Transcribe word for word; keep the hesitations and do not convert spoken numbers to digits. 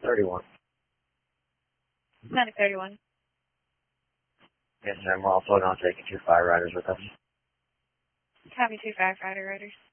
thirty-one. Medic thirty-one. Yes, ma'am. We're also going to take two fire riders with us. Copy two firefighter riders.